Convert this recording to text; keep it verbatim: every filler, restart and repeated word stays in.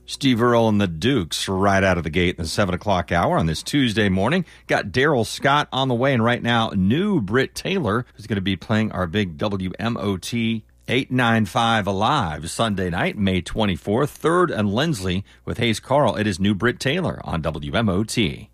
Steve Earle and the Dukes right out of the gate in the seven o'clock hour on this Tuesday morning. Got Daryl Scott on the way, and right now, new Britt Taylor, who's going to be playing our big W M O T eight ninety-five Alive Sunday night, May twenty-fourth. Third and Lindsley with Hayes Carl. It is new Britt Taylor on W M O T.